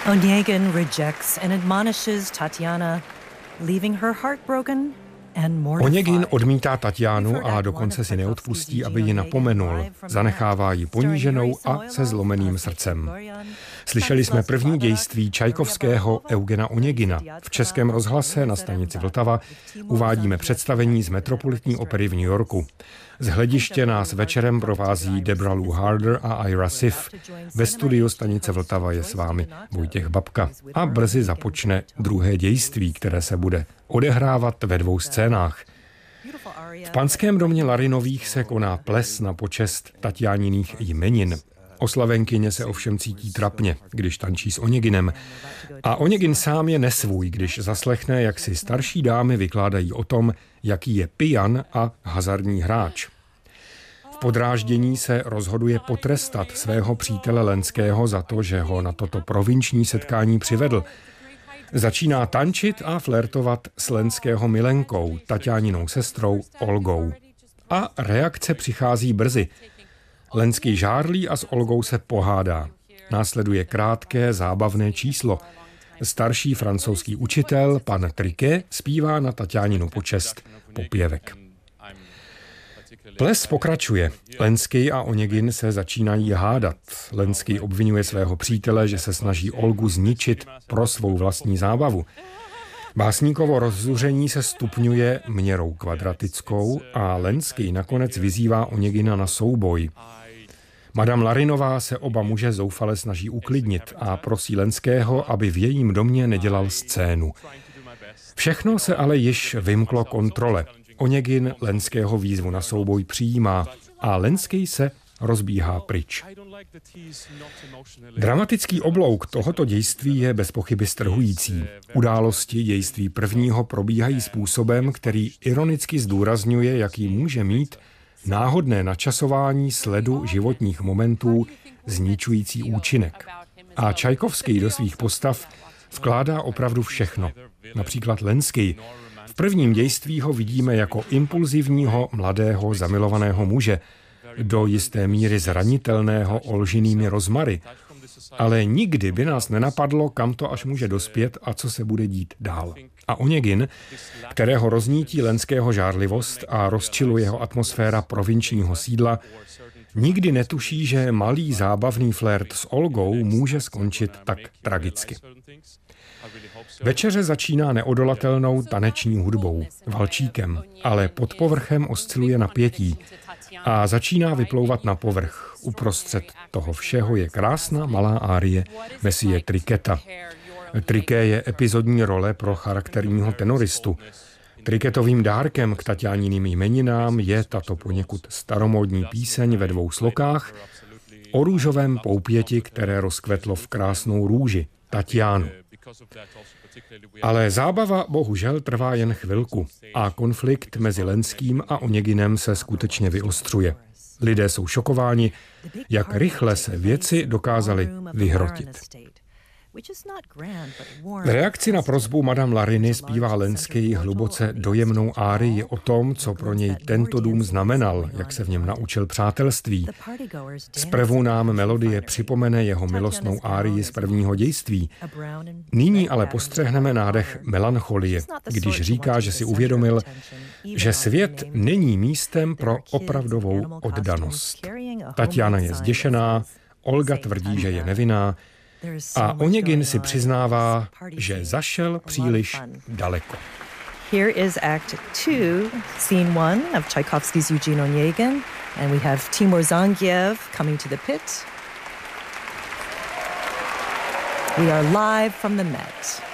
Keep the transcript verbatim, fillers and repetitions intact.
Onegin rejects and admonishes Tatiana, leaving her heartbroken and mortified. Onegin odmítá Tatianu a dokonce si neodpustí, aby ji napomenul. Zanechává ji poníženou a se zlomeným srdcem. Slyšeli jsme první dějství Čajkovského Eugena Onegina. V Českém rozhlase na stanici Vltava uvádíme představení z Metropolitní opery v New Yorku. Z hlediště nás večerem provází Debra Lou Harder a Ira Sif. Ve studiu stanice Vltava je s vámi Vojtěch Babka. A brzy započne druhé dějství, které se bude odehrávat ve dvou scénách. V panském domě Larinových se koná ples na počest Tatianiných jmenin. Oslavenkyně se ovšem cítí trapně, když tančí s Oneginem. A Onegin sám je nesvůj, když zaslechne, jak si starší dámy vykládají o tom, jaký je pijan a hazardní hráč. V podráždění se rozhoduje potrestat svého přítele Lenského za to, že ho na toto provinční setkání přivedl. Začíná tančit a flirtovat s Lenského milenkou, Tatianinou sestrou Olgou. A reakce přichází brzy. Lenský žárlí a s Olgou se pohádá. Následuje krátké, zábavné číslo. Starší francouzský učitel, pan Triquet, zpívá na Tatianinu počest popěvek. Ples pokračuje. Lenský a Onegin se začínají hádat. Lenský obvinuje svého přítele, že se snaží Olgu zničit pro svou vlastní zábavu. Básníkovo rozzuření se stupňuje měrou kvadratickou a Lenský nakonec vyzývá Onegina na souboj. Madame Larinová se oba muže zoufale snaží uklidnit a prosí Lenského, aby v jejím domě nedělal scénu. Všechno se ale již vymklo kontrole. Onegin Lenského výzvu na souboj přijímá a Lenský se rozbíhá pryč. Dramatický oblouk tohoto dějství je bez pochyby strhující. Události dějství prvního probíhají způsobem, který ironicky zdůrazňuje, jaký může mít náhodné načasování sledu životních momentů zničující účinek. A Čajkovský do svých postav vkládá opravdu všechno. Například Lenský. V prvním dějství ho vidíme jako impulzivního, mladého, zamilovaného muže, do jisté míry zranitelného olžinými rozmary. Ale nikdy by nás nenapadlo, kam to až může dospět a co se bude dít dál. A Onegin, kterého roznítí Lenského žárlivost a rozčiluje jeho atmosféra provinčního sídla, nikdy netuší, že malý zábavný flirt s Olgou může skončit tak tragicky. Večeře začíná neodolatelnou taneční hudbou, valčíkem, ale pod povrchem osciluje napětí a začíná vyplouvat na povrch. Uprostřed toho všeho je krásná malá árie Messie Triqueta. Triquet je epizodní role pro charakterního tenoristu. Triquetovým dárkem k Tatianiným jmeninám je tato poněkud staromódní píseň ve dvou slokách o růžovém poupěti, které rozkvetlo v krásnou růži, Tatianu. Ale zábava bohužel trvá jen chvilku a konflikt mezi Lenským a Oneginem se skutečně vyostřuje. Lidé jsou šokováni, jak rychle se věci dokázaly vyhrotit. V reakci na prosbu Madame Lariny zpívá Lenský hluboce dojemnou árii o tom, co pro něj tento dům znamenal, jak se v něm naučil přátelství. Zprvu nám melodie připomene jeho milostnou árii z prvního dějství. Nyní ale postřehneme nádech melancholie, když říká, že si uvědomil, že svět není místem pro opravdovou oddanost. Tatiana je zděšená, Olga tvrdí, že je nevinná, a Onegin si přiznává, že zašel příliš daleko. Here is act two, scene one of Tchaikovsky's Eugene Onegin, and we have Timur Zangiev coming to the pit. We are live from the Met.